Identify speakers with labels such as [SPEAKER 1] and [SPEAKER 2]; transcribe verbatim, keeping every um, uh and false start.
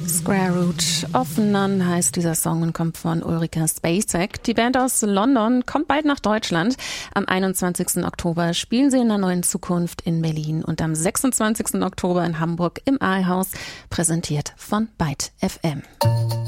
[SPEAKER 1] Square Root of None heißt dieser Song und kommt von Ulrika Spacek. Die Band aus London kommt bald nach Deutschland. Am einundzwanzigsten Oktober spielen sie in der Neuen Zukunft in Berlin und am sechsundzwanzigsten Oktober in Hamburg im Aalhaus, präsentiert von Byte F M.